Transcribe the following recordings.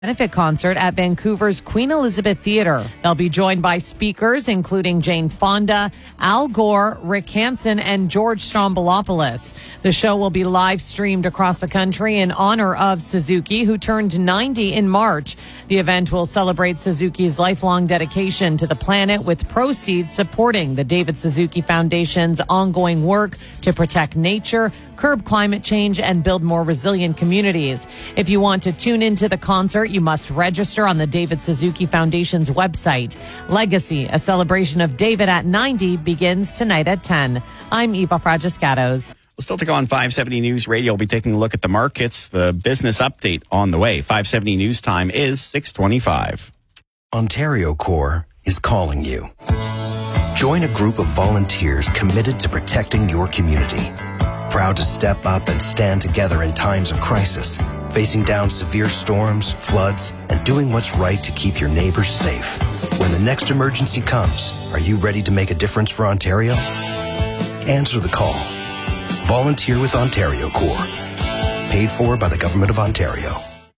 Benefit concert at Vancouver's Queen Elizabeth Theatre. They'll be joined by speakers including Jane Fonda, Al Gore, Rick Hansen, and George Stroumboulopoulos. The show will be live streamed across the country in honor of Suzuki, who turned 90 in March. The event will celebrate Suzuki's lifelong dedication to the planet, with proceeds supporting the David Suzuki Foundation's ongoing work to protect nature, curb climate change, and build more resilient communities. If you want to tune into the concert, you must register on the David Suzuki Foundation's website. Legacy, a celebration of David at 90, begins tonight at 10. I'm Eva Fragiscatos. We'll still take on 570 News Radio. We'll be taking a look at the markets, the business update on the way. 570 News time is 6:25. Ontario Corps is calling you. Join a group of volunteers committed to protecting your community. Proud to step up and stand together in times of crisis, facing down severe storms, floods, and doing what's right to keep your neighbors safe. When the next emergency comes, are you ready to make a difference for Ontario? Answer the call. Volunteer with Ontario Corps. Paid for by the Government of Ontario.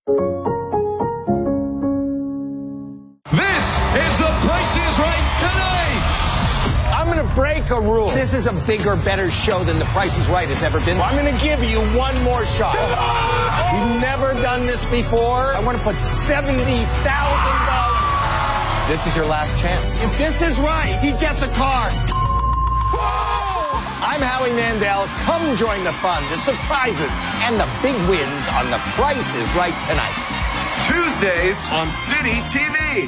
This is The Price is Right tonight. I'm going to break a rule. This is a bigger, better show than The Price is Right has ever been. I'm going to give you one more shot. We've never done this before. I want to put $70,000. This is your last chance. If this is right, he gets a car. I'm Howie Mandel. Come join the fun, the surprises, and the big wins on The Price is Right tonight. Tuesdays on City TV.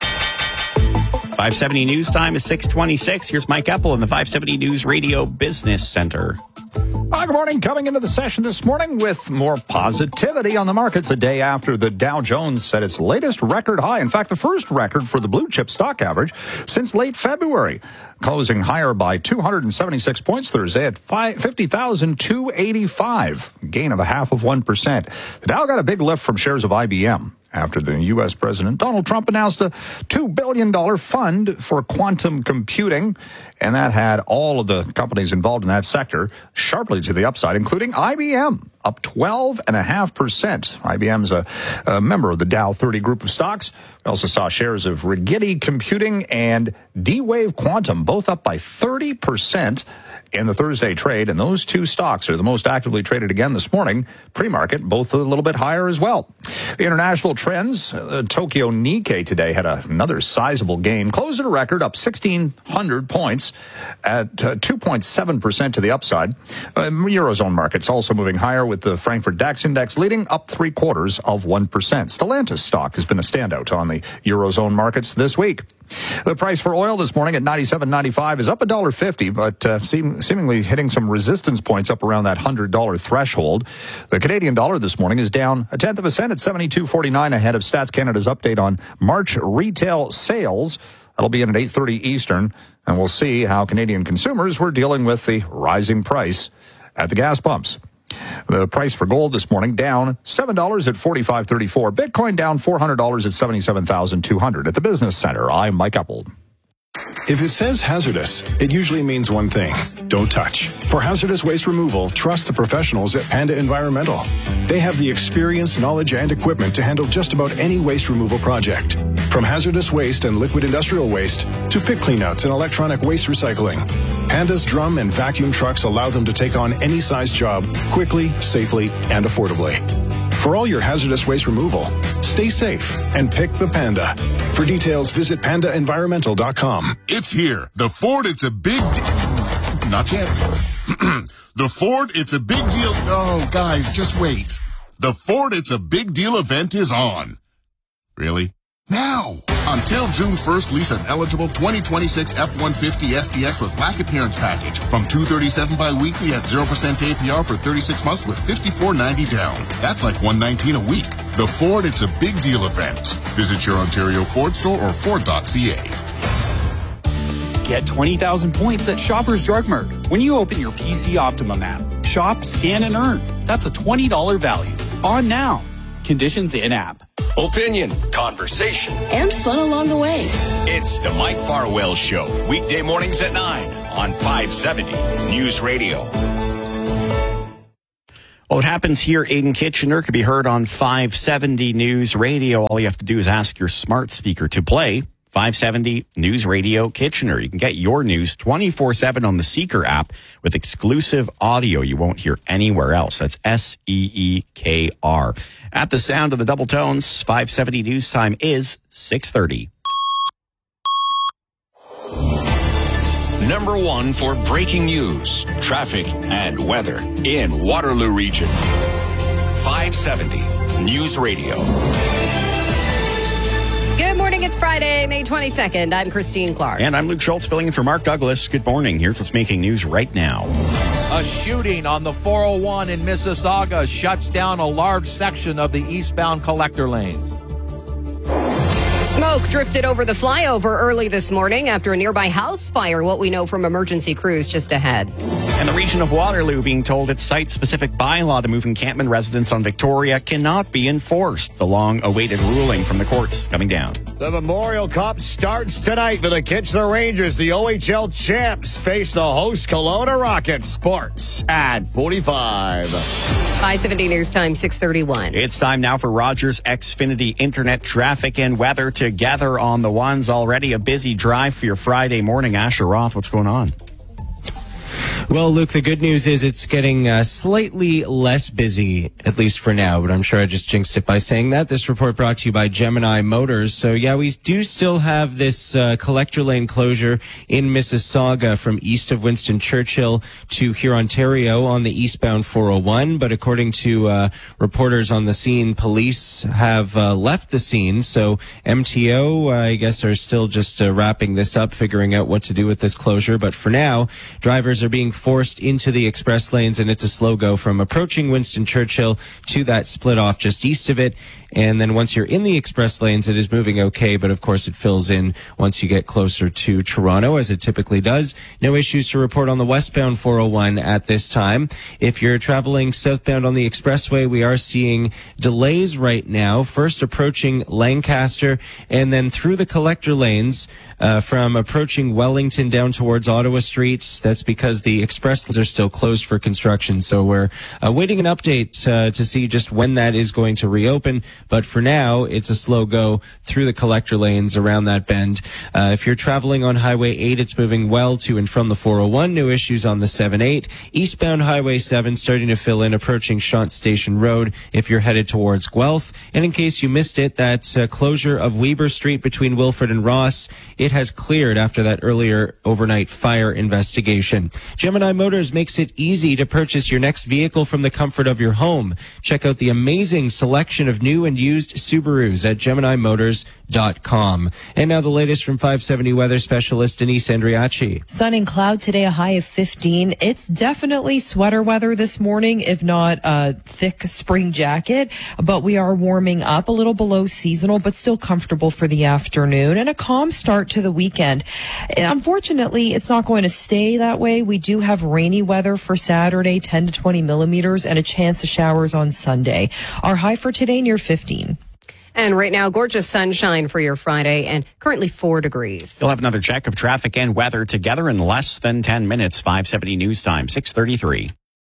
570 News time is 6:26. Here's Mike Epple in the 570 News Radio Business Center. Good morning. Coming into the session this morning with more positivity on the markets a day after the Dow Jones set its latest record high. In fact, the first record for the blue chip stock average since late February, closing higher by 276 points Thursday at 50,285, gain of 0.5%. The Dow got a big lift from shares of IBM after the U.S. President Donald Trump announced a $2 billion fund for quantum computing, and that had all of the companies involved in that sector sharply to the upside, including IBM, up 12.5%. IBM's a member of the Dow 30 group of stocks. We also saw shares of Rigetti Computing and D-Wave Quantum both up by 30% in the Thursday trade, and those two stocks are the most actively traded again this morning. Pre-market, both a little bit higher as well. The international trends, Tokyo Nikkei today had another sizable gain, closed at a record up 1,600 points at 2.7% to the upside. Eurozone markets also moving higher, with the Frankfurt DAX index leading up 0.75%. Stellantis stock has been a standout on the Eurozone markets this week. The price for oil this morning at $97.95 is up $1.50, but seemingly hitting some resistance points up around that $100 threshold. The Canadian dollar this morning is down 0.1 cent at 72.49 ahead of Stats Canada's update on March retail sales. That'll be in at 8:30 Eastern, and we'll see how Canadian consumers were dealing with the rising price at the gas pumps. The price for gold this morning down $7 at $45.34. Bitcoin down $400 at $77,200. At the Business Center, I'm Mike Epple. If it says hazardous, it usually means one thing: don't touch. For hazardous waste removal, trust the professionals at Panda Environmental. They have the experience, knowledge, and equipment to handle just about any waste removal project. From hazardous waste and liquid industrial waste to pit cleanouts and electronic waste recycling, Panda's drum and vacuum trucks allow them to take on any size job quickly, safely, and affordably. For all your hazardous waste removal, stay safe and pick the Panda. For details, visit pandaenvironmental.com. It's here. The Ford It's a Big Not yet. The Ford It's a Big Deal. Oh, guys, just wait. The Ford It's a Big Deal event is on. Really? Now! Until June 1st, lease an eligible 2026 F-150 STX with black appearance package from $237 bi-weekly at 0% APR for 36 months with $54.90 down. That's like $119 a week. The Ford It's a Big Deal event. Visit your Ontario Ford store or Ford.ca. Get 20,000 points at Shoppers Drug Mart when you open your PC Optimum app. Shop, scan, and earn. That's a $20 value. On now. Conditions in app. Opinion, conversation, and fun along the way. It's the Mike Farwell Show, weekday mornings at 9 on 570 News Radio. Well, what happens here in Kitchener can be heard on 570 News Radio. All you have to do is ask your smart speaker to play 570 News Radio Kitchener. You can get your news 24/7 on the Seeker app with exclusive audio you won't hear anywhere else. That's SEEKR. At the sound of the double tones, 570 News Time is 6:30. Number one for breaking news, traffic, and weather in Waterloo Region. 570 News Radio. Good morning. It's Friday, May 22nd. I'm Christine Clark. And I'm Luke Schultz filling in for Mark Douglas. Good morning. Here's what's making news right now. A shooting on the 401 in Mississauga shuts down a large section of the eastbound collector lanes. Smoke drifted over the flyover early this morning after a nearby house fire, what we know from emergency crews just ahead. And the region of Waterloo being told its site-specific bylaw to move encampment residents on Victoria cannot be enforced. The long-awaited ruling from the courts coming down. The Memorial Cup starts tonight for the Kitchener Rangers. The OHL champs face the host Kelowna Rockets. Sports at 45. 570 News Time, 6:31. It's time now for Rogers Xfinity Internet traffic and weather together on the ones. Already a busy drive for your Friday morning. Asher Roth, what's going on? Well, Luke, the good news is it's getting slightly less busy, at least for now, but I'm sure I just jinxed it by saying that. This report brought to you by Gemini Motors. So, yeah, we do still have this collector lane closure in Mississauga from east of Winston Churchill to Hurontario on the eastbound 401. But according to reporters on the scene, police have left the scene. So MTO, I guess, are still just wrapping this up, figuring out what to do with this closure. But for now, drivers are being forced into the express lanes, and it's a slow go from approaching Winston Churchill to that split off just east of it. And then once you're in the express lanes, it is moving okay, but of course it fills in once you get closer to Toronto, as it typically does. No issues to report on the westbound 401 at this time. If you're traveling southbound on the expressway, we are seeing delays right now, first approaching Lancaster and then through the collector lanes from approaching Wellington down towards Ottawa Street. That's because the express lanes are still closed for construction, so we're awaiting an update to see just when that is going to reopen. But for now, it's a slow go through the collector lanes around that bend. If you're traveling on Highway 8, it's moving well to and from the 401. No issues on the 7-8. Eastbound Highway 7 starting to fill in approaching Shant Station Road if you're headed towards Guelph. And in case you missed it, that closure of Weber Street between Wilfrid and Ross, it has cleared after that earlier overnight fire investigation. Gemini Motors makes it easy to purchase your next vehicle from the comfort of your home. Check out the amazing selection of new and used Subarus at GeminiMotors.com. And now the latest from 570 weather specialist Denise Andriachi. Sun and cloud today, a high of 15. It's definitely sweater weather this morning, if not a thick spring jacket. But we are warming up a little below seasonal, but still comfortable for the afternoon. And a calm start to the weekend. Unfortunately, it's not going to stay that way. We do have rainy weather for Saturday, 10 to 20 millimeters, and a chance of showers on Sunday. Our high for today near 15. And right now, gorgeous sunshine for your Friday and currently 4 degrees. You'll have another check of traffic and weather together in less than 10 minutes. 570 News Time, 6:33.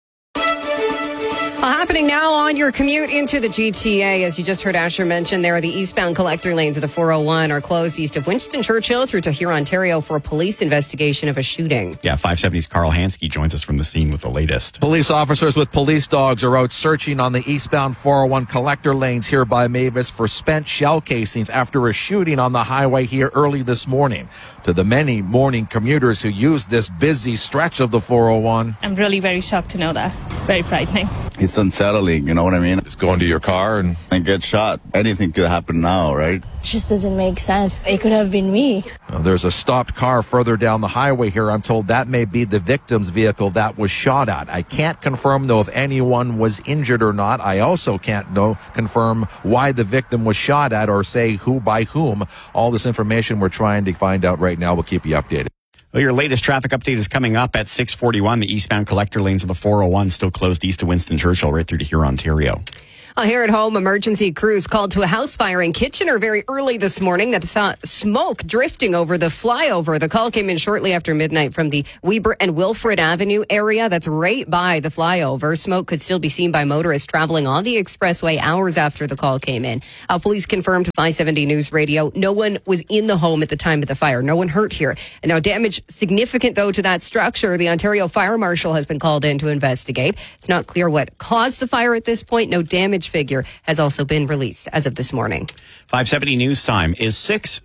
Happening now on your commute into the GTA. As you just heard Asher mention, there are the eastbound collector lanes of the 401 are closed east of Winston Churchill through to Hurontario for a police investigation of a shooting. Yeah, 570's Carl Hansky joins us from the scene with the latest. Police officers with police dogs are out searching on the eastbound 401 collector lanes here by Mavis for spent shell casings after a shooting on the highway here early this morning. To the many morning commuters who use this busy stretch of the 401. I'm really very shocked to know that. Very frightening. It's unsettling, you know what I mean? Just go into your car and get shot. Anything could happen now, right? It just doesn't make sense. It could have been me. There's a stopped car further down the highway here. I'm told that may be the victim's vehicle that was shot at. I can't confirm, though, if anyone was injured or not. I also can't confirm why the victim was shot at or say who by whom. All this information we're trying to find out right now. We'll keep you updated. Well, your latest traffic update is coming up at 6:41. The eastbound collector lanes of the 401 still closed east of Winston Churchill right through to Hurontario. Here at home, emergency crews called to a house fire in Kitchener very early this morning that saw smoke drifting over the flyover. The call came in shortly after midnight from the Weber and Wilfrid Avenue area. That's right by the flyover. Smoke could still be seen by motorists traveling on the expressway hours after the call came in. Police confirmed to 570 News Radio no one was in the home at the time of the fire. No one hurt here. And now damage significant, though, to that structure. The Ontario Fire Marshal has been called in to investigate. It's not clear what caused the fire at this point. No damage figure has also been released as of this morning. 570 News Time is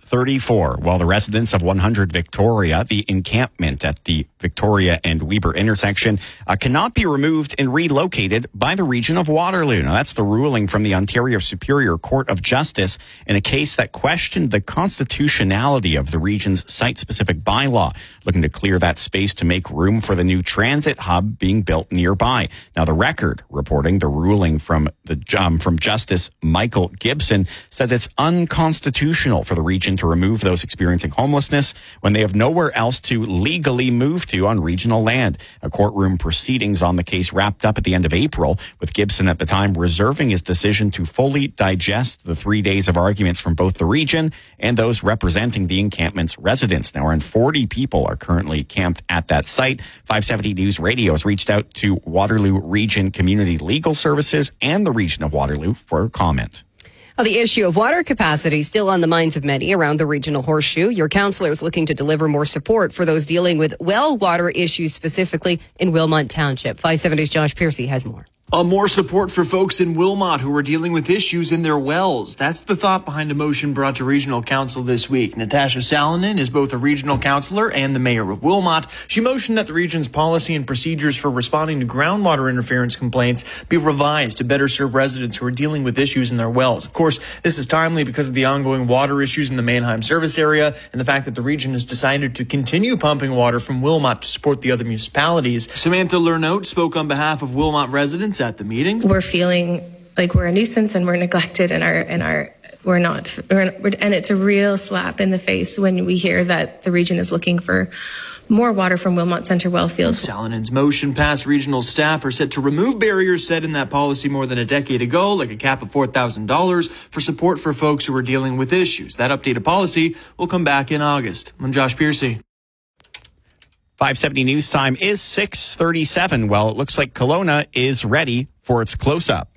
6:34. While the residents of 100 Victoria, the encampment at the Victoria and Weber intersection, cannot be removed and relocated by the region of Waterloo. Now, that's the ruling from the Ontario Superior Court of Justice in a case that questioned the constitutionality of the region's site-specific bylaw, looking to clear that space to make room for the new transit hub being built nearby. Now, the Record reporting the ruling from Justice Michael Gibson says it's unconstitutional for the region to remove those experiencing homelessness when they have nowhere else to legally move to on regional land. A courtroom proceedings on the case wrapped up at the end of April, with Gibson at the time reserving his decision to fully digest the 3 days of arguments from both the region and those representing the encampment's residents. Now, around 40 people are currently camped at that site. 570 News Radio has reached out to Waterloo Region Community Legal Services and the region of Waterloo for comment. Well, the issue of water capacity is still on the minds of many around the regional horseshoe. Your councillor is looking to deliver more support for those dealing with well water issues, specifically in Wilmot Township. 570's Josh Piercy has more. More support for folks in Wilmot who are dealing with issues in their wells. That's the thought behind a motion brought to Regional Council this week. Natasha Salonen is both a regional councillor and the mayor of Wilmot. She motioned that the region's policy and procedures for responding to groundwater interference complaints be revised to better serve residents who are dealing with issues in their wells. Of course, this is timely because of the ongoing water issues in the Mannheim service area and the fact that the region has decided to continue pumping water from Wilmot to support the other municipalities. Samantha Lernote spoke on behalf of Wilmot residents at the meeting. We're feeling like we're a nuisance and we're neglected and it's a real slap in the face when we hear that the region is looking for more water from Wilmot Centre well fields. Salinen's motion passed. Regional staff are set to remove barriers set in that policy more than a decade ago, like a cap of $4,000 for support for folks who are dealing with issues. That updated policy will come back in August. I'm Josh Piercy. 570 News Time is 6:37. Well, it looks like Kelowna is ready for its close-up.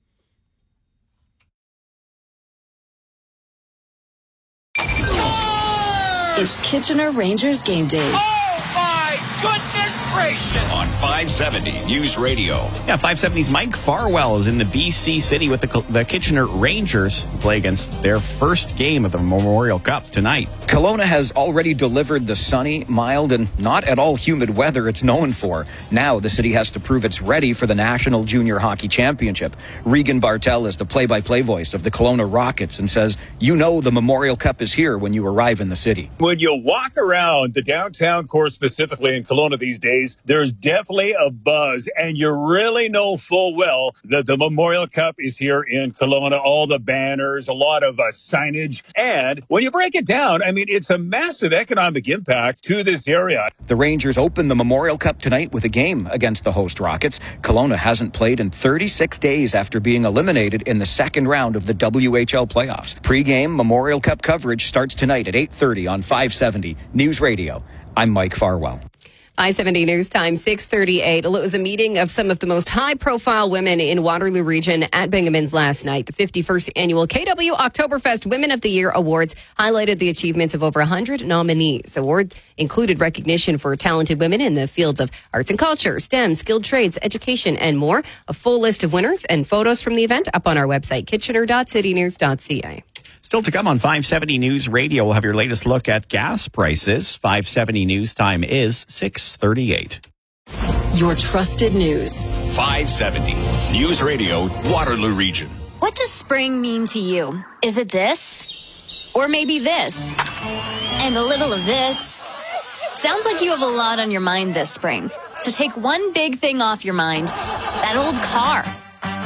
It's Kitchener Rangers game day. Oh, my goodness gracious! On 570 News Radio. Yeah, 570's Mike Farwell is in the BC City with the Kitchener Rangers, who play against their first game of the Memorial Cup tonight. Kelowna has already delivered the sunny, mild, and not at all humid weather it's known for. Now the city has to prove it's ready for the National Junior Hockey Championship. Regan Bartel is the play-by-play voice of the Kelowna Rockets and says, you know the Memorial Cup is here when you arrive in the city. When you walk around the downtown core, specifically in Kelowna these days, there's definitely a buzz, and you really know full well that the Memorial Cup is here in Kelowna. All the banners, a lot of signage, and when you break it down, I mean, it's a massive economic impact to this area. The Rangers open the Memorial Cup tonight with a game against the host Rockets. Kelowna hasn't played in 36 days after being eliminated in the second round of the WHL playoffs. Pre-game Memorial Cup coverage starts tonight at 8:30 on 570 News Radio. I'm Mike Farwell. 570 News Time, 6:38. It was a meeting of some of the most high-profile women in Waterloo Region at Bingaman's last night. The 51st annual KW Oktoberfest Women of the Year Awards highlighted the achievements of over 100 nominees. Award included recognition for talented women in the fields of arts and culture, STEM, skilled trades, education, and more. A full list of winners and photos from the event up on our website, kitchener.citynews.ca. Still to come on 570 News Radio, we'll have your latest look at gas prices. 570 News Time is 6:38. Your trusted news. 570 News Radio, Waterloo Region. What does spring mean to you? Is it this? Or maybe this? And a little of this? Sounds like you have a lot on your mind this spring. So take one big thing off your mind. That old car.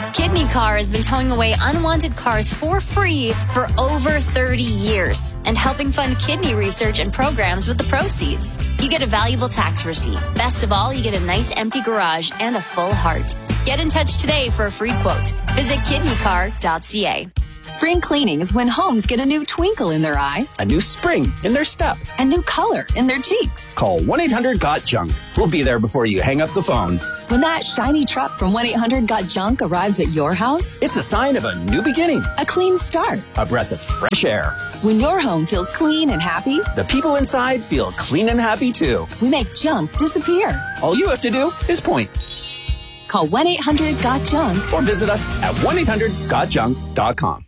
Kidney Car has been towing away unwanted cars for free for over 30 years and helping fund kidney research and programs with the proceeds. You get a valuable tax receipt. Best of all, you get a nice empty garage and a full heart. Get in touch today for a free quote. Visit kidneycar.ca. Spring cleaning is when homes get a new twinkle in their eye, a new spring in their step, a new color in their cheeks. Call 1-800-GOT-JUNK. We'll be there before you hang up the phone. When that shiny truck from 1-800-GOT-JUNK arrives at your house, it's a sign of a new beginning, a clean start, a breath of fresh air. When your home feels clean and happy, the people inside feel clean and happy too. We make junk disappear. All you have to do is point. Call 1-800-GOT-JUNK or visit us at 1-800-GOTJUNK.com.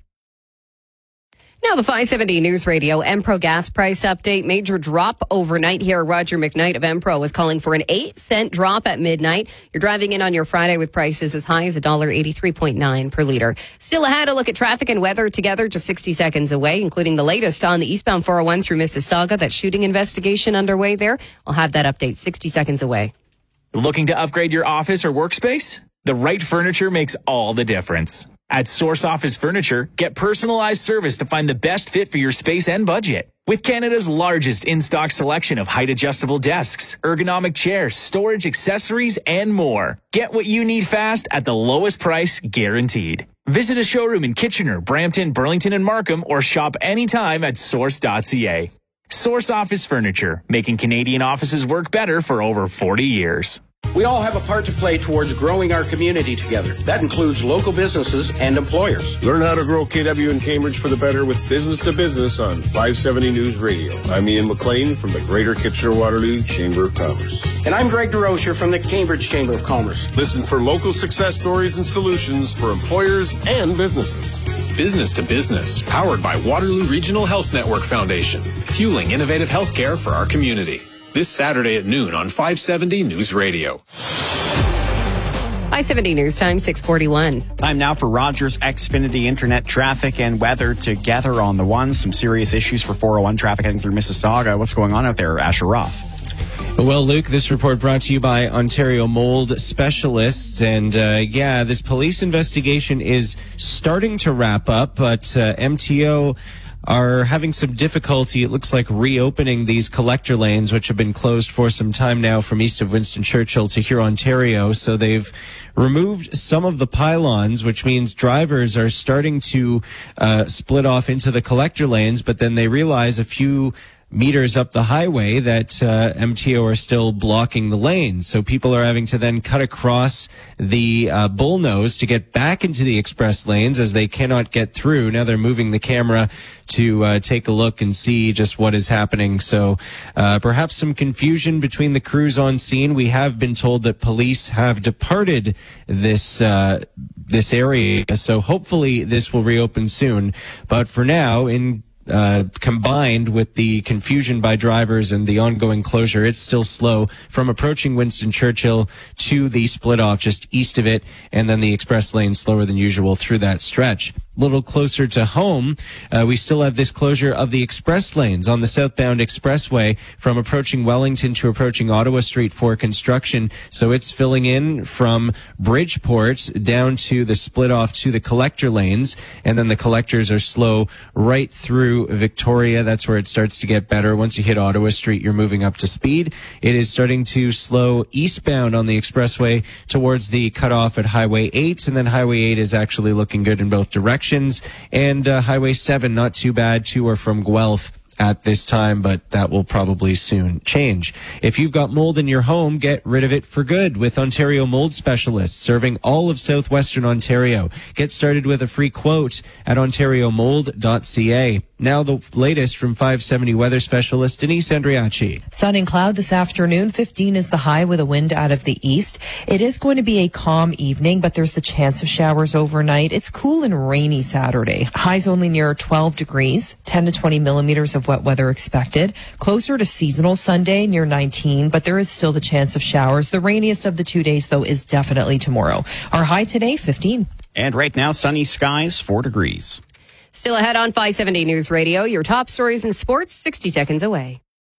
Now the 570 News Radio Empro gas price update. Major drop overnight here. Roger McKnight of Empro was calling for an 8-cent drop at midnight. You're driving in on your Friday with prices as high as $1.83.9 per liter. Still ahead, a look at traffic and weather together just 60 seconds away, including the latest on the eastbound 401 through Mississauga. That shooting investigation underway there. I'll have that update 60 seconds away. Looking to upgrade your office or workspace? The right furniture makes all the difference. At Source Office Furniture, get personalized service to find the best fit for your space and budget. With Canada's largest in-stock selection of height-adjustable desks, ergonomic chairs, storage accessories, and more. Get what you need fast at the lowest price guaranteed. Visit a showroom in Kitchener, Brampton, Burlington, and Markham, or shop anytime at source.ca. Source Office Furniture, making Canadian offices work better for over 40 years. We all have a part to play towards growing our community together. That includes local businesses and employers. Learn how to grow KW in Cambridge for the better with Business to Business on 570 News Radio. I'm Ian McLean from the Greater Kitchener-Waterloo Chamber of Commerce. And I'm Greg DeRocher from the Cambridge Chamber of Commerce. Listen for local success stories and solutions for employers and businesses. Business to Business, powered by Waterloo Regional Health Network Foundation, fueling innovative healthcare for our community. This Saturday at noon on 570 News Radio. 570 News Time, 6:41. Time now for Rogers Xfinity Internet traffic and weather together on the one. Some serious issues for 401 traffic heading through Mississauga. What's going on out there, Asher Roth? Well, Luke, this report brought to you by Ontario Mold Specialists. And, this police investigation is starting to wrap up, but MTO are having some difficulty, it looks like, reopening these collector lanes, which have been closed for some time now from east of Winston Churchill to here, Ontario. So they've removed some of the pylons, which means drivers are starting to split off into the collector lanes, but then they realize a few meters up the highway that MTO are still blocking the lanes. So people are having to then cut across the bullnose to get back into the express lanes as they cannot get through. Now they're moving the camera to take a look and see just what is happening. So perhaps some confusion between the crews on scene. We have been told that police have departed this area. So hopefully this will reopen soon. But for now, combined with the confusion by drivers and the ongoing closure, it's still slow from approaching Winston Churchill to the split off just east of it, and then the express lane slower than usual through that stretch. A little closer to home, we still have this closure of the express lanes on the southbound expressway from approaching Wellington to approaching Ottawa Street for construction. So it's filling in from Bridgeport down to the split off to the collector lanes, and then the collectors are slow right through Victoria. That's where it starts to get better. Once you hit Ottawa Street, you're moving up to speed. It is starting to slow eastbound on the expressway towards the cutoff at Highway 8, and then Highway 8 is actually looking good in both directions. And Highway 7, not too bad to or from Guelph at this time, but that will probably soon change. If you've got mold in your home, get rid of it for good with Ontario Mold Specialists, serving all of southwestern Ontario. Get started with a free quote at ontariomold.ca. Now the latest from 570 weather specialist Denise Andriachi. Sun and cloud this afternoon. 15 is the high with a wind out of the east. It is going to be a calm evening, but there's the chance of showers overnight. It's cool and rainy Saturday. Highs only near 12 degrees, 10 to 20 millimeters of wet weather expected. Closer to seasonal Sunday near 19, but there is still the chance of showers. The rainiest of the 2 days, though, is definitely tomorrow. Our high today, 15. And right now, sunny skies, 4 degrees. Still ahead on 570 News Radio, your top stories in sports, 60 seconds away.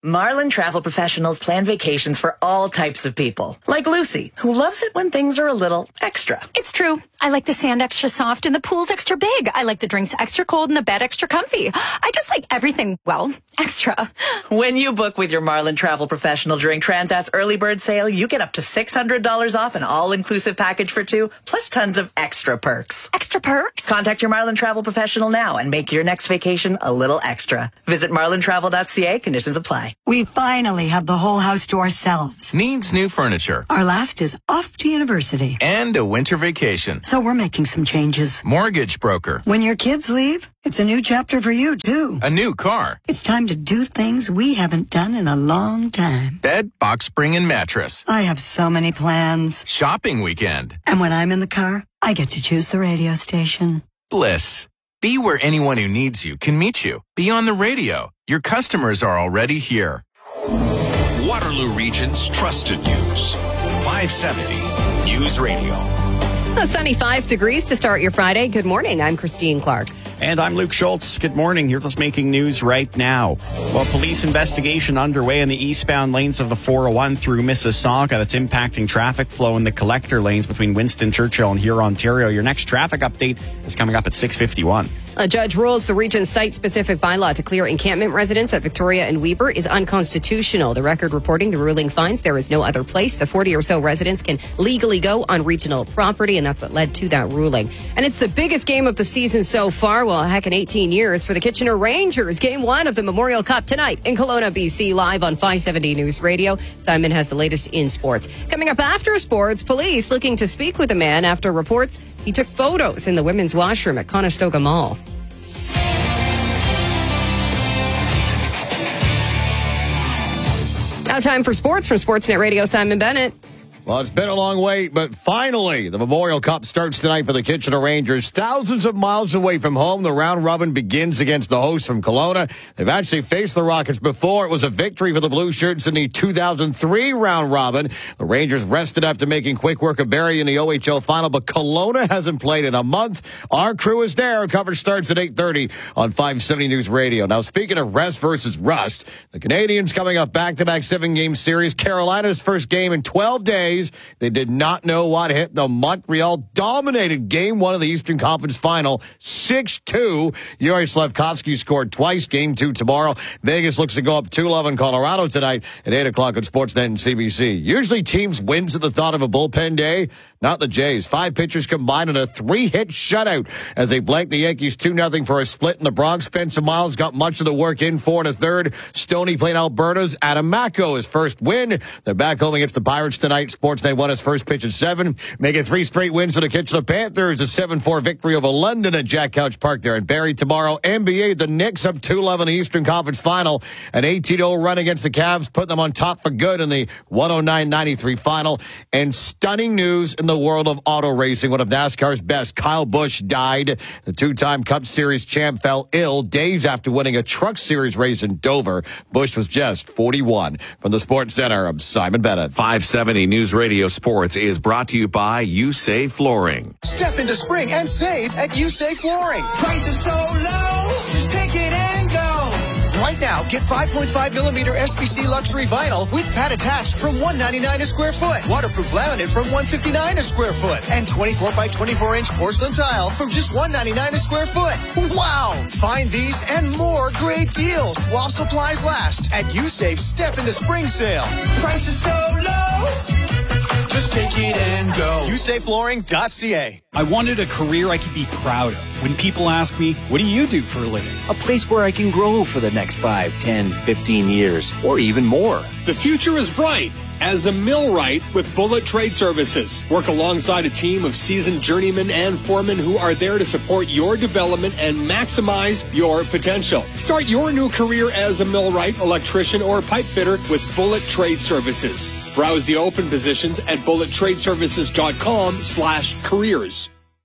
Marlin Travel Professionals plan vacations for all types of people. Like Lucy, who loves it when things are a little extra. It's true. I like the sand extra soft and the pool's extra big. I like the drinks extra cold and the bed extra comfy. I just like everything, well, extra. When you book with your Marlin Travel Professional during Transat's early bird sale, you get up to $600 off an all-inclusive package for two, plus tons of extra perks. Extra perks? Contact your Marlin Travel Professional now and make your next vacation a little extra. Visit marlintravel.ca. Conditions apply. We finally have the whole house to ourselves. Needs new furniture. Our last is off to university. And a winter vacation. So we're making some changes. Mortgage broker. When your kids leave, it's a new chapter for you, too. A new car. It's time to do things we haven't done in a long time. Bed, box spring, and mattress. I have so many plans. Shopping weekend. And when I'm in the car, I get to choose the radio station. Bliss. Be where anyone who needs you can meet you. Be on the radio. Your customers are already here. Waterloo Region's trusted news. 570 News Radio. A sunny 5 degrees to start your Friday. Good morning. I'm Christine Clark. And I'm Luke Schultz. Good morning. Here's what's making news right now. Well, police investigation underway in the eastbound lanes of the 401 through Mississauga that's impacting traffic flow in the collector lanes between Winston Churchill and Huron, Ontario. Your next traffic update is coming up at 6:51. A judge rules the region's site-specific bylaw to clear encampment residents at Victoria and Weber is unconstitutional. The Record reporting the ruling finds there is no other place the 40 or so residents can legally go on regional property, and that's what led to that ruling. And it's the biggest game of the season so far, well, heck, in 18 years for the Kitchener Rangers. Game 1 of the Memorial Cup tonight in Kelowna, BC, live on 570 News Radio. Simon has the latest in sports. Coming up after sports, police looking to speak with a man after reports he took photos in the women's washroom at Conestoga Mall. Now time for sports from Sportsnet Radio, Simon Bennett. Well, it's been a long wait, but finally, the Memorial Cup starts tonight for the Kitchener Rangers. Thousands of miles away from home, the round robin begins against the hosts from Kelowna. They've actually faced the Rockets before. It was a victory for the Blue Shirts in the 2003 round robin. The Rangers rested after making quick work of Barrie in the OHL final, but Kelowna hasn't played in a month. Our crew is there. Coverage starts at 8:30 on 570 News Radio. Now, speaking of rest versus rust, the Canadians coming up back-to-back 7-game series. Carolina's first game in 12 days. They did not know what hit them. Montreal dominated Game 1 of the Eastern Conference Final, 6-2. Yuri Slafkovsky scored twice. Game 2 tomorrow. Vegas looks to go up 2-0 in Colorado tonight at 8 o'clock on Sportsnet and CBC. Usually teams wins at the thought of a bullpen day. Not the Jays. 5 pitchers combined in a 3-hit shutout as they blanked the Yankees 2-0 for a split in the Bronx. Spencer Miles got much of the work in 4 1/3. Stoney playing Alberta's Adam Macko, his first win. They're back home against the Pirates tonight. Sportsnet won his first pitch at 7, making 3 straight wins for the Kitchener Panthers. A 7-4 victory over London at Jack Couch Park there in Barrie tomorrow. NBA, the Knicks up 2-11 in the Eastern Conference Final. An 18-0 run against the Cavs, putting them on top for good in the 109-93 final. And stunning news in the world of auto racing. One of NASCAR's best, Kyle Busch, died. The 2-time Cup Series champ fell ill days after winning a Truck Series race in Dover. Busch was just 41. From the Sports Center, I'm Simon Bennett. 570 News Radio Sports is brought to you by USAVE Flooring. Step into spring and save at USAVE Flooring. Prices so low, just take it and go. Right now, get 5.5 millimeter SPC luxury vinyl with pad attached from $199 a square foot. Waterproof laminate from $159 a square foot. And 24 by 24 inch porcelain tile from just $199 a square foot. Wow! Find these and more great deals while supplies last at USAVE Step into Spring Sale. Prices so low, just take it and go. USAVEflooring.ca. I wanted a career I could be proud of. When people ask me, what do you do for a living? A place where I can grow for the next 5, 10, 15 years, or even more. The future is bright as a millwright with Bullet Trade Services. Work alongside a team of seasoned journeymen and foremen who are there to support your development and maximize your potential. Start your new career as a millwright, electrician, or pipe fitter with Bullet Trade Services. Browse the open positions at bullettradeservices.com/careers.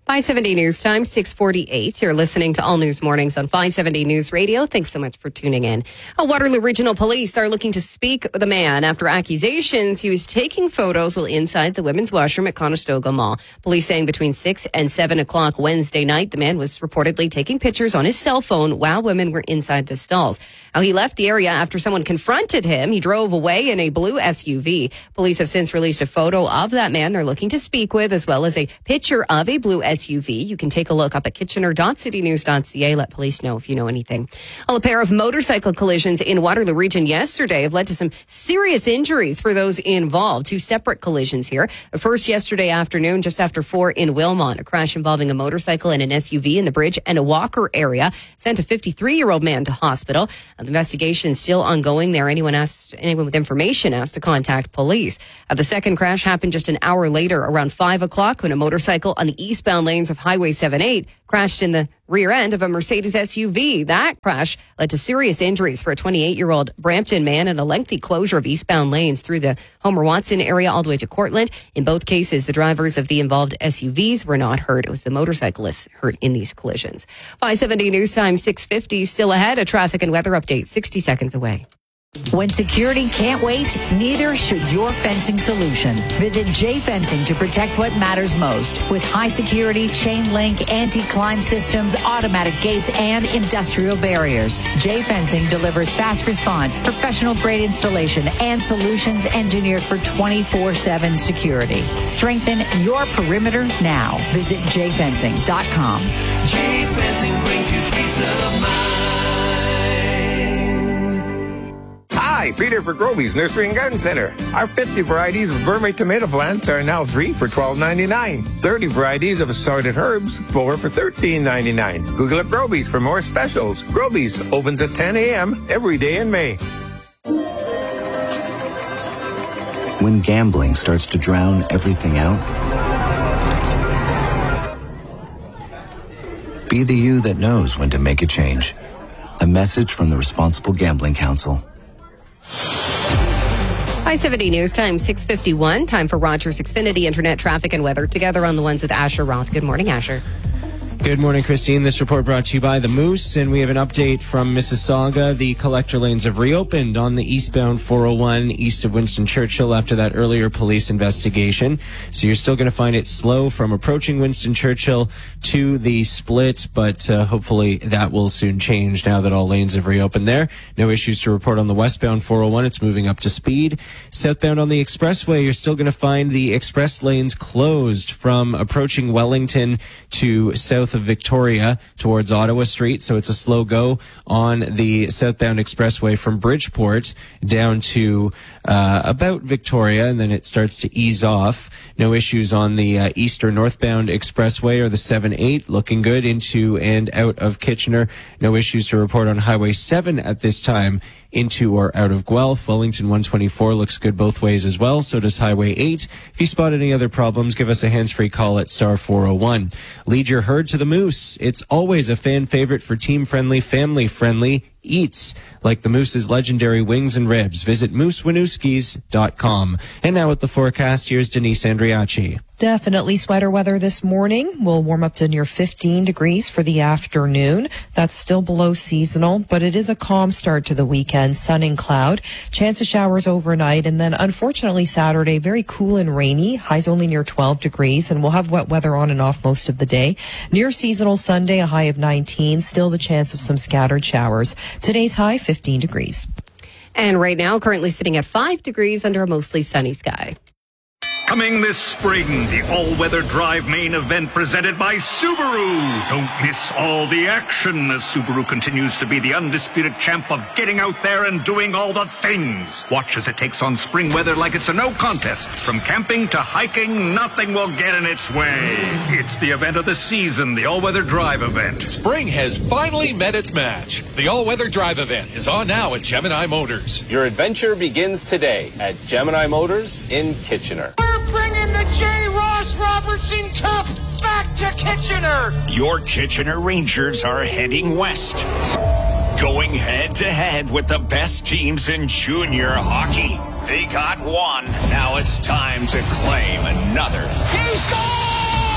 570 News Time, 6:48. You're listening to All News Mornings on 570 News Radio. Thanks so much for tuning in. Waterloo Regional Police are looking to speak with a man after accusations he was taking photos while inside the women's washroom at Conestoga Mall. Police saying between 6 and 7 o'clock Wednesday night, the man was reportedly taking pictures on his cell phone while women were inside the stalls. Now, he left the area after someone confronted him. He drove away in a blue SUV. Police have since released a photo of that man they're looking to speak with, as well as a picture of a blue SUV. You can take a look up at kitchener.citynews.ca. Let police know if you know anything. Well, a pair of motorcycle collisions in Waterloo Region yesterday have led to some serious injuries for those involved. Two separate collisions here. The first yesterday afternoon, just after 4 in Wilmot, a crash involving a motorcycle and an SUV in the Bridge and a Walker area sent a 53-year-old man to hospital. The investigation is still ongoing there. Anyone with information asked to contact police. The second crash happened just an hour later, around 5 o'clock, when a motorcycle on the eastbound lanes of Highway 78 crashed in the rear end of a Mercedes SUV. That crash led to serious injuries for a 28-year-old Brampton man and a lengthy closure of eastbound lanes through the Homer-Watson area all the way to Cortland. In both cases, the drivers of the involved SUVs were not hurt. It was the motorcyclists hurt in these collisions. 570 News Time, 6:50. Still ahead, a traffic and weather update 60 seconds away. When security can't wait, neither should your fencing solution. Visit J Fencing to protect what matters most. With high security, chain link, anti-climb systems, automatic gates, and industrial barriers. J Fencing delivers fast response, professional grade installation, and solutions engineered for 24/7 security. Strengthen your perimeter now. Visit jfencing.com. J Fencing brings you peace of mind. Hi, Peter for Groby's Nursery and Garden Center. Our 50 varieties of gourmet tomato plants are now 3 for $12.99. 30 varieties of assorted herbs, 4 for $13.99. Google up Groby's for more specials. Groby's opens at 10 a.m. every day in May. When gambling starts to drown everything out, be the you that knows when to make a change. A message from the Responsible Gambling Council. 570 News Time, 6:51. Time for Rogers Xfinity Internet traffic and weather. Together on the ones with Asher Roth. Good morning, Asher. Good morning, Christine. This report brought to you by the Moose, and we have an update from Mississauga. The collector lanes have reopened on the eastbound 401 east of Winston Churchill after that earlier police investigation. So you're still going to find it slow from approaching Winston Churchill to the split, but hopefully that will soon change now that all lanes have reopened there. No issues to report on the westbound 401. It's moving up to speed. Southbound on the expressway, you're still going to find the express lanes closed from approaching Wellington to south of Victoria towards Ottawa Street. So it's a slow go on the southbound expressway from Bridgeport down to about Victoria, and then it starts to ease off. No issues on the east or northbound expressway or the 7-8. Looking good into and out of Kitchener. No issues to report on Highway 7 at this time into or out of Guelph. Wellington 124 looks good both ways as well. So does Highway 8. If you spot any other problems, give us a hands-free call at star 401. Lead your herd to the Moose. It's always a fan favorite for team-friendly, family-friendly eats, like the Moose's legendary wings and ribs. Visit moosewinooskies.com. And now with the forecast, here's Denise Andriachi. Definitely sweater weather this morning. We'll warm up to near 15 degrees for the afternoon. That's still below seasonal, but it is a calm start to the weekend. Sun and cloud. Chance of showers overnight, and then unfortunately Saturday, very cool and rainy. Highs only near 12 degrees, and we'll have wet weather on and off most of the day. Near seasonal Sunday, a high of 19. Still the chance of some scattered showers. Today's high, 15 degrees. And right now, currently sitting at 5 degrees under a mostly sunny sky. Coming this spring, the all-weather drive main event presented by Subaru. Don't miss all the action as Subaru continues to be the undisputed champ of getting out there and doing all the things. Watch as it takes on spring weather like it's a no contest. From camping to hiking, nothing will get in its way. It's the event of the season, the all-weather drive event. Spring has finally met its match. The all-weather drive event is on now at Gemini Motors. Your adventure begins today at Gemini Motors in Kitchener. Bringing the J. Ross Robertson Cup back to Kitchener. Your Kitchener Rangers are heading west, going head-to-head with the best teams in junior hockey. They got one. Now it's time to claim another. He scores!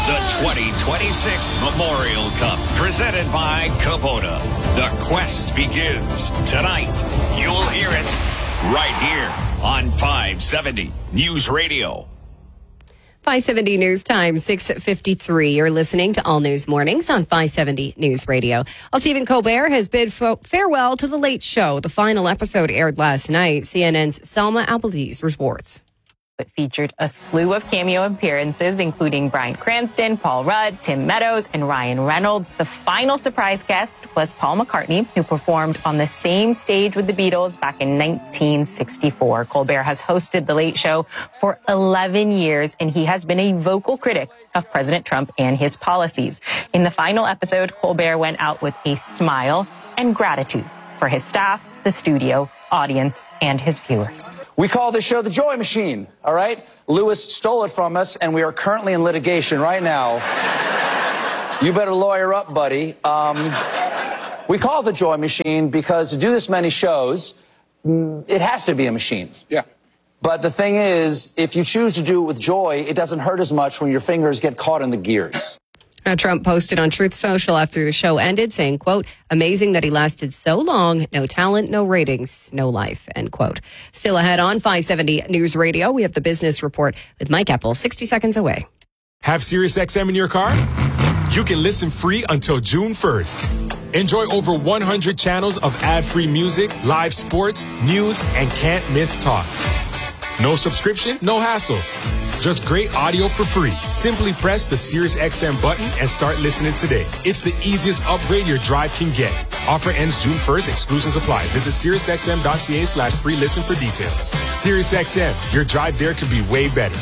The 2026 Memorial Cup, presented by Kubota. The quest begins tonight. You'll hear it right here on 570 News Radio. 570 News Time, 6:53. You're listening to All News Mornings on 570 News Radio. Well, Stephen Colbert has bid farewell to The Late Show. The final episode aired last night. CNN's Selma Albanese reports. It featured a slew of cameo appearances, including Bryan Cranston, Paul Rudd, Tim Meadows, and Ryan Reynolds. The final surprise guest was Paul McCartney, who performed on the same stage with the Beatles back in 1964. Colbert has hosted The Late Show for 11 years, and he has been a vocal critic of President Trump and his policies. In the final episode, Colbert went out with a smile and gratitude for his staff, the studio, audience, and his viewers. We call this show the Joy Machine, all right? Lewis stole it from us, and we are currently in litigation right now. You better lawyer up, buddy. We call it the Joy Machine because to do this many shows, it has to be a machine. Yeah. But the thing is, if you choose to do it with joy, it doesn't hurt as much when your fingers get caught in the gears. Trump posted on Truth Social after the show ended saying, quote, amazing that he lasted so long. No talent, no ratings, no life, end quote. Still ahead on 570 News Radio, we have the business report with Mike Epple, 60 seconds away. Have SiriusXM in your car? You can listen free until June 1st. Enjoy over 100 channels of ad-free music, live sports, news, and can't miss talk. No subscription, no hassle. Just great audio for free. Simply press the SiriusXM button and start listening today. It's the easiest upgrade your drive can get. Offer ends June 1st. Exclusions apply. Visit SiriusXM.ca/free listen for details. SiriusXM, your drive there could be way better.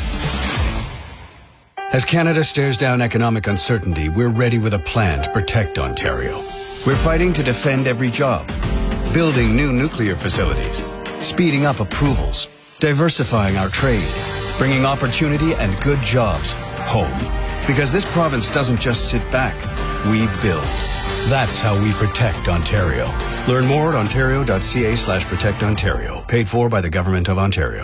As Canada stares down economic uncertainty, we're ready with a plan to protect Ontario. We're fighting to defend every job, building new nuclear facilities, speeding up approvals, diversifying our trade, bringing opportunity and good jobs home. Because this province doesn't just sit back, we build. That's how we protect Ontario. Learn more at ontario.ca/protect Ontario. Paid for by the Government of Ontario.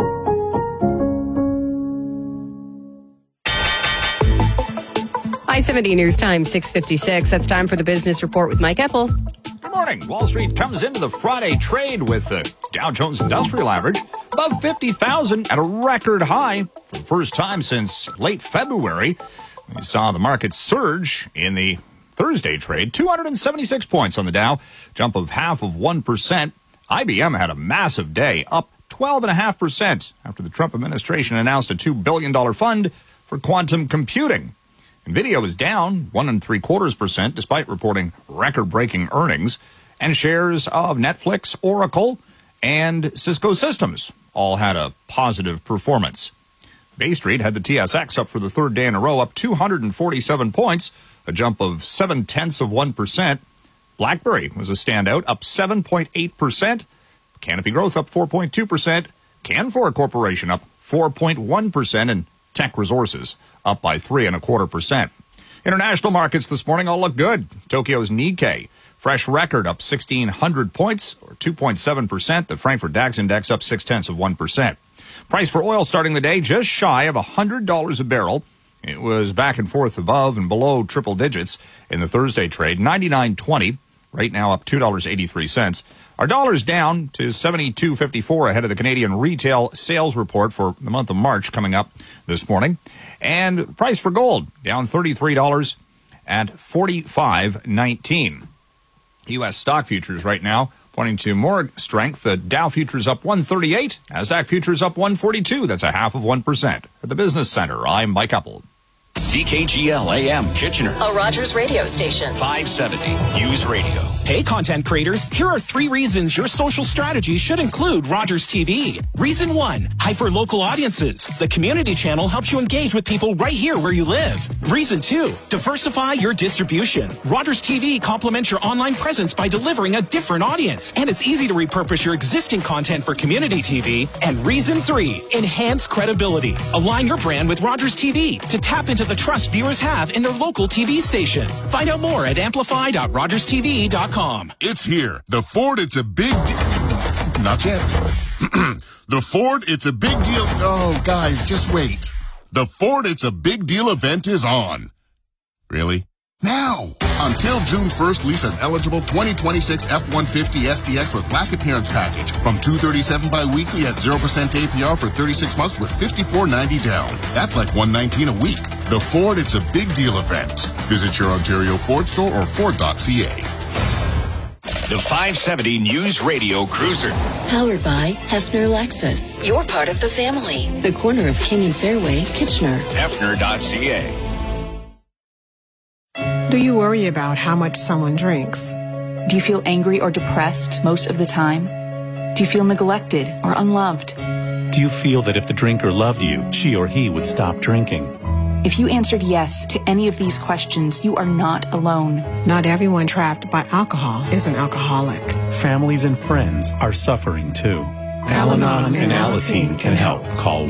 I-70 News Time, 6:56. That's time for the business report with Mike Epple. Good morning. Wall Street comes into the Friday trade with the Dow Jones Industrial Average above 50,000 at a record high for the first time since late February. We saw the market surge in the Thursday trade, 276 points on the Dow, jump of 0.5%. IBM had a massive day, up 12.5% after the Trump administration announced a $2 billion fund for quantum computing. NVIDIA was down 1.75% despite reporting record-breaking earnings, and shares of Netflix, Oracle, and Cisco Systems all had a positive performance. Bay Street had the TSX up for the third day in a row, up 247 points, a jump of 0.7%. BlackBerry was a standout, up 7.8%. Canopy Growth up 4.2%. Canfor Corporation up 4.1%, and Tech Resources up by 3.25%. International markets this morning all look good. Tokyo's Nikkei, fresh record, up 1,600 points, or 2.7%. The Frankfurt DAX index up 0.6%. Price for oil starting the day just shy of $100 a barrel. It was back and forth above and below triple digits in the Thursday trade, 99.20. Right now up $2.83. Our dollar's down to 72.54 ahead of the Canadian retail sales report for the month of March coming up this morning. And price for gold down $33 at $45.19. U.S. stock futures right now pointing to more strength. The Dow futures up 138, NASDAQ futures up 142. That's 0.5%. At the Business Center, I'm Mike Epple. CKGL AM Kitchener, a Rogers radio station. 570 News Radio. Hey, content creators, here are 3 reasons your social strategy should include Rogers TV. Reason 1, hyper-local audiences. The community channel helps you engage with people right here where you live. Reason 2, diversify your distribution. Rogers TV complements your online presence by delivering a different audience. And it's easy to repurpose your existing content for community TV. And reason 3, enhance credibility. Align your brand with Rogers TV to tap into the trust viewers have in their local TV station. Find out more at amplify.rogerstv.com. It's here. The Ford, it's a big Not yet. The Ford, it's a big deal. Oh, guys, just wait. The Ford It's a Big Deal event is on. Really? Now! Until June 1st, lease an eligible 2026 F-150 STX with Black Appearance Package from $237 bi-weekly at 0% APR for 36 months with $54.90 down. That's like $119 a week. The Ford It's a Big Deal event. Visit your Ontario Ford store or Ford.ca. The 570 News Radio Cruiser. Powered by Hefner Lexus. You're part of the family. The corner of King and Fairway, Kitchener. Hefner.ca. Do you worry about how much someone drinks? Do you feel angry or depressed most of the time? Do you feel neglected or unloved? Do you feel that if the drinker loved you, she or he would stop drinking? If you answered yes to any of these questions, you are not alone. Not everyone trapped by alcohol is an alcoholic. Families and friends are suffering too. Al-Anon and Alateen can help. Call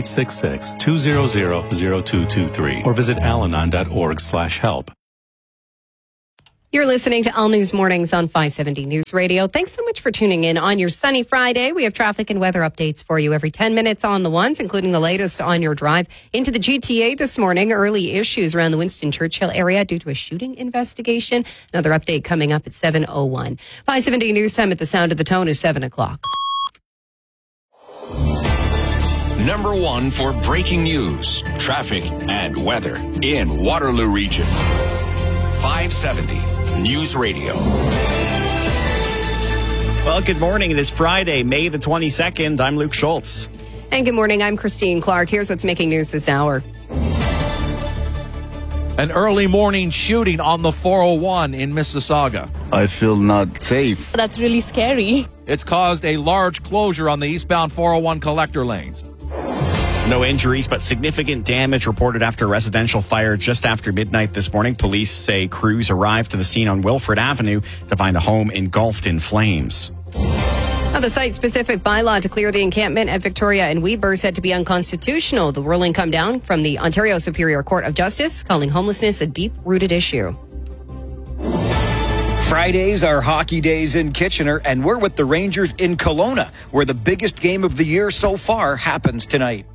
1-866-200-0223 or visit alanon.org/help. You're listening to All News Mornings on 570 News Radio. Thanks so much for tuning in on your sunny Friday. We have traffic and weather updates for you every 10 minutes on the ones, including the latest on your drive into the GTA this morning. Early issues around the Winston Churchill area due to a shooting investigation. Another update coming up at 7:01. 570 News Time at the sound of the tone is 7 o'clock. Number one for breaking news, traffic, and weather in Waterloo Region. 570 News Radio. Well, good morning. It is Friday, May the 22nd. I'm Luke Schultz. And good morning. I'm Christine Clark. Here's what's making news this hour. An early morning shooting on the 401 in Mississauga. I feel not safe. That's really scary. It's caused a large closure on the eastbound 401 collector lanes. No injuries, but significant damage reported after a residential fire just after midnight this morning. Police say crews arrived to the scene on Wilfrid Avenue to find a home engulfed in flames. Now, the site-specific bylaw to clear the encampment at Victoria and Weber said to be unconstitutional. The ruling come down from the Ontario Superior Court of Justice, calling homelessness a deep-rooted issue. Fridays are hockey days in Kitchener, and we're with the Rangers in Kelowna, where the biggest game of the year so far happens tonight.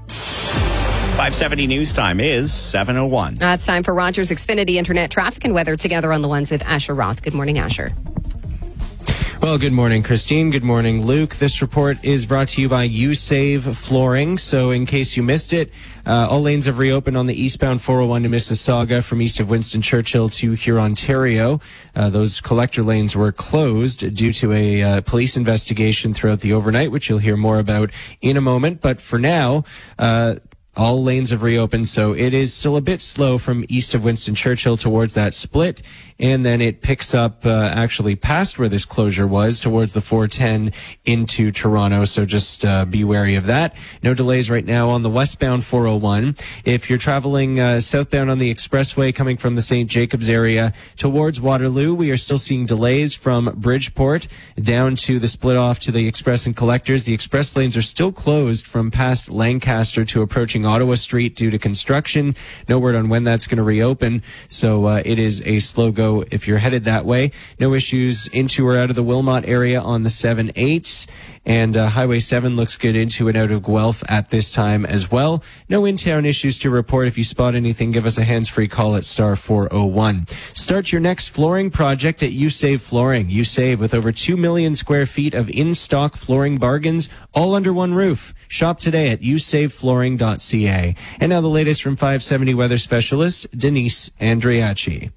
570 News Time is 7:01. It's time for Rogers Xfinity Internet traffic and weather together on the ones with Asher Roth. Good morning, Asher. Well, good morning, Christine. Good morning, Luke. This report is brought to you by USave Flooring. So in case you missed it, all lanes have reopened on the eastbound 401 to Mississauga from east of Winston Churchill to Hurontario. Those collector lanes were closed due to a police investigation throughout the overnight, which you'll hear more about in a moment. But for now, all lanes have reopened, so it is still a bit slow from east of Winston Churchill towards that split, and then it picks up actually past where this closure was towards the 410 into Toronto, so just be wary of that. No delays right now on the westbound 401. If you're traveling southbound on the expressway coming from the St. Jacobs area towards Waterloo, we are still seeing delays from Bridgeport down to the split off to the Express and Collectors. The express lanes are still closed from past Lancaster to approaching Ottawa Street due to construction. No word on when that's going to reopen, so it is a slow go if you're headed that way. No issues into or out of the Wilmot area on the 7-8. And Highway 7 looks good into and out of Guelph at this time as well. No in-town issues to report. If you spot anything, give us a hands-free call at star 401. Start your next flooring project at USave Flooring. USave with over 2 million square feet of in-stock flooring bargains, all under one roof. Shop today at usaveflooring.ca. And now the latest from 570 weather specialist Denise Andriachi.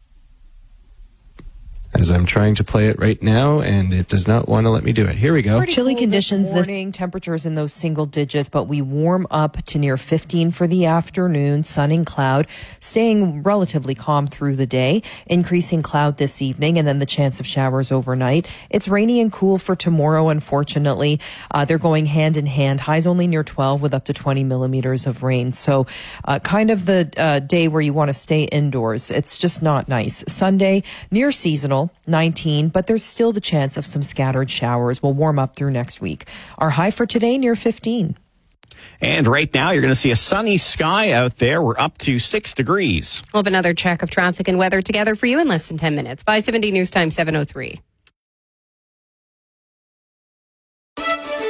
As I'm trying to play it right now, and it does not want to let me do it. Here we go. Chilly conditions this morning, temperatures in those single digits, but we warm up to near 15 for the afternoon, sun and cloud, staying relatively calm through the day, increasing cloud this evening, and then the chance of showers overnight. It's rainy and cool for tomorrow, unfortunately. They're going hand in hand. Highs only near 12 with up to 20 millimeters of rain. So kind of the day where you want to stay indoors. It's just not nice. Sunday, near seasonal. 19, but there's still the chance of some scattered showers. Will warm up through next week. Our high for today near 15. And right now, you're going to see a sunny sky out there. We're up to 6 degrees. We'll have another check of traffic and weather together for you in less than 10 minutes. 570 News Time 7:03.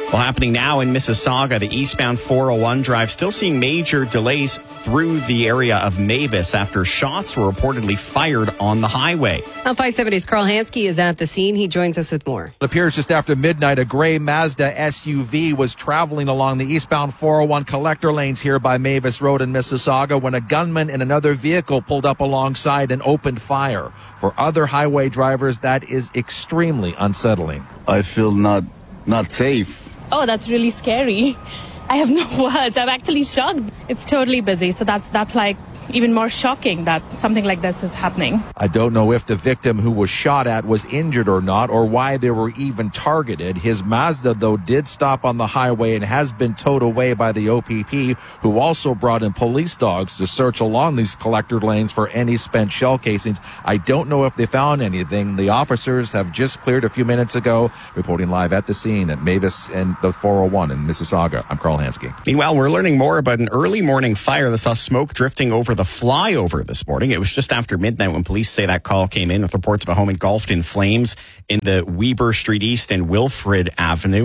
Well, happening now in Mississauga, the eastbound 401 drive still seeing major delays through the area of Mavis after shots were reportedly fired on the highway. Now, 570's Carl Hansky is at the scene. He joins us with more. It appears just after midnight, a gray Mazda SUV was traveling along the eastbound 401 collector lanes here by Mavis Road in Mississauga when a gunman in another vehicle pulled up alongside and opened fire. For other highway drivers, that is extremely unsettling. I feel not safe. Oh, that's really scary. I have no words. I'm actually shocked. It's totally busy. So that's like even more shocking that something like this is happening. I don't know if the victim who was shot at was injured or not, or why they were even targeted. His Mazda, though, did stop on the highway and has been towed away by the OPP, who also brought in police dogs to search along these collector lanes for any spent shell casings. I don't know if they found anything. The officers have just cleared a few minutes ago. Reporting live at the scene at Mavis and the 401 in Mississauga, I'm Carl Hansky. Meanwhile, we're learning more about an early morning fire that saw smoke drifting over the flyover this morning. It was just after midnight when police say that call came in with reports of a home engulfed in flames in the Weber Street East and Wilfrid Avenue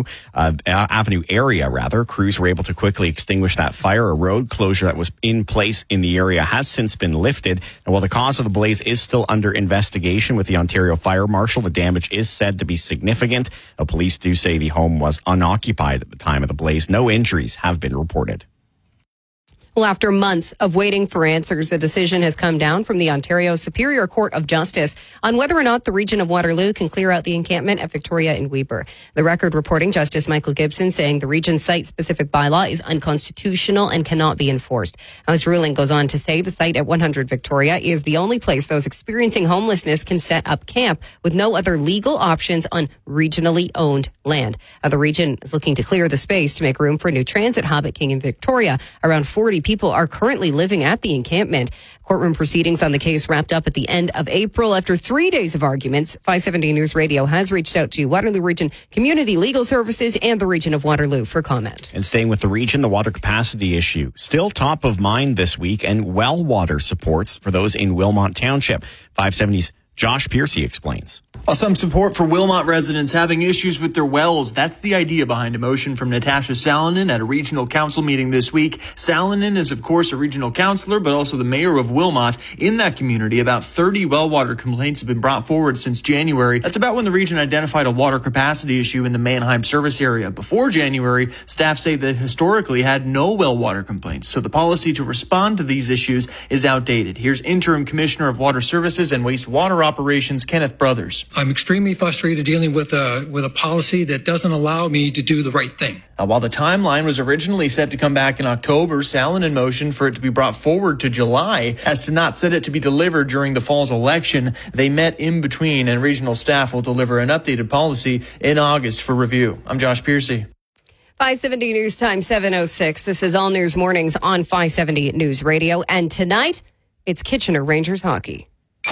area. Crews were able to quickly extinguish that fire. A road closure that was in place in the area has since been lifted. And while the cause of the blaze is still under investigation with the Ontario Fire Marshal, the damage is said to be significant. Police do say the home was unoccupied at the time of the blaze. No injuries have been reported. Well, after months of waiting for answers, a decision has come down from the Ontario Superior Court of Justice on whether or not the region of Waterloo can clear out the encampment at Victoria and Weber. The Record reporting Justice Michael Gibson saying the region's site-specific bylaw is unconstitutional and cannot be enforced. Now, his ruling goes on to say the site at 100 Victoria is the only place those experiencing homelessness can set up camp with no other legal options on regionally owned land. The region is looking to clear the space to make room for a new transit hub at King and Victoria. Around 40 people are currently living at the encampment. Courtroom proceedings on the case wrapped up at the end of April. After 3 days of arguments, 570 News Radio has reached out to Waterloo Region Community Legal Services and the region of Waterloo for comment. And staying with the region, the water capacity issue still top of mind this week, and well water supports for those in Wilmot Township. 570's Josh Piercy explains. While some support for Wilmot residents having issues with their wells, that's the idea behind a motion from Natasha Salonen at a regional council meeting this week. Salonen is, of course, a regional councillor, but also the mayor of Wilmot. In that community, about 30 well water complaints have been brought forward since January. That's about when the region identified a water capacity issue in the Mannheim service area. Before January, staff say that historically had no well water complaints, so the policy to respond to these issues is outdated. Here's Interim Commissioner of Water Services and Wastewater Operations, Kenneth Brothers. I'm extremely frustrated dealing with a policy that doesn't allow me to do the right thing. Now, while the timeline was originally set to come back in October, Salonen motioned for it to be brought forward to July as to not set it to be delivered during the fall's election. They met in between, and regional staff will deliver an updated policy in August for review. I'm Josh Piercy. 570 News Time 7:06. This is All News Mornings on 570 News Radio. And tonight, it's Kitchener Rangers hockey.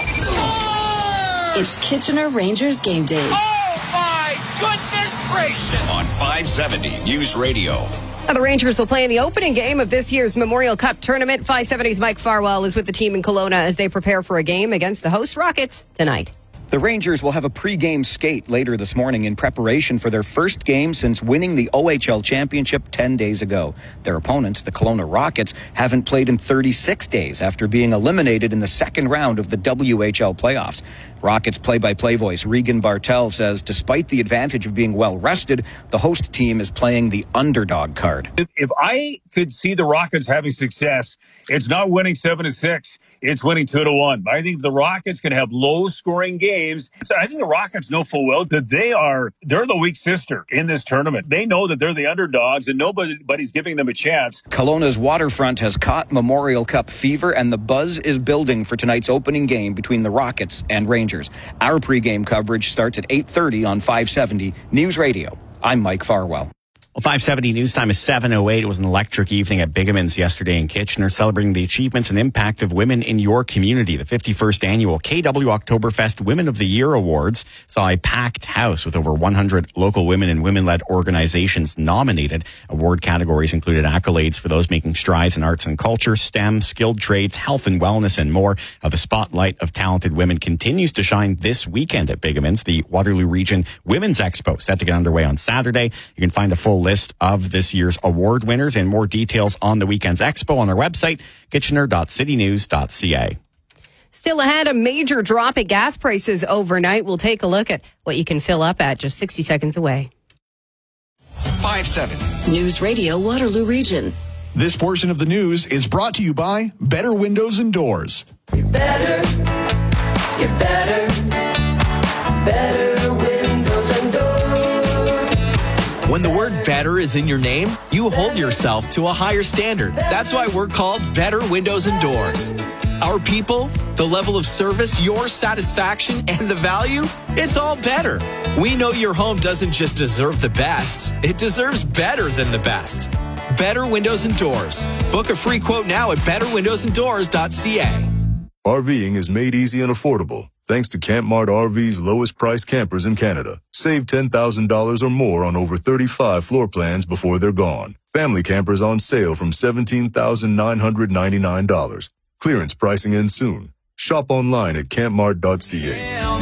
It's Kitchener Rangers game day. Oh, my goodness gracious! On 570 News Radio. Now, the Rangers will play in the opening game of this year's Memorial Cup tournament. 570's Mike Farwell is with the team in Kelowna as they prepare for a game against the host Rockets tonight. The Rangers will have a pre-game skate later this morning in preparation for their first game since winning the OHL championship 10 days ago. Their opponents, the Kelowna Rockets, haven't played in 36 days after being eliminated in the second round of the WHL playoffs. Rockets play-by-play voice Regan Bartel says despite the advantage of being well-rested, the host team is playing the underdog card. If I could see the Rockets having success, it's not winning 7-6. It's winning 2-1. I think the Rockets can have low-scoring games. So I think the Rockets know full well that they're the weak sister in this tournament. They know that they're the underdogs and nobody's giving them a chance. Kelowna's waterfront has caught Memorial Cup fever, and the buzz is building for tonight's opening game between the Rockets and Rangers. Our pregame coverage starts at 8:30 on 570 News Radio. I'm Mike Farwell. Well, 570 News Time is 7:08. It was an electric evening at Bigamans yesterday in Kitchener, celebrating the achievements and impact of women in your community. The 51st annual KW Oktoberfest Women of the Year Awards saw a packed house with over 100 local women and women-led organizations nominated. Award categories included accolades for those making strides in arts and culture, STEM, skilled trades, health and wellness, and more. The spotlight of talented women continues to shine this weekend at Bigamans. The Waterloo Region Women's Expo set to get underway on Saturday. You can find a full list of this year's award winners and more details on the weekend's expo on their website, kitchener.citynews.ca. Still ahead, a major drop in gas prices overnight. We'll take a look at what you can fill up at just 60 seconds away. 570. News Radio Waterloo Region. This portion of the news is brought to you by Better Windows and Doors. You're better windows and doors. When the word better is in your name, you hold yourself to a higher standard. That's why we're called Better Windows and Doors. Our people, the level of service, your satisfaction, and the value, it's all better. We know your home doesn't just deserve the best, it deserves better than the best. Better Windows and Doors. Book a free quote now at betterwindowsanddoors.ca. RVing is made easy and affordable thanks to Camp Mart RV's lowest price campers in Canada. Save $10,000 or more on over 35 floor plans before they're gone. Family campers on sale from $17,999. Clearance pricing ends soon. Shop online at campmart.ca.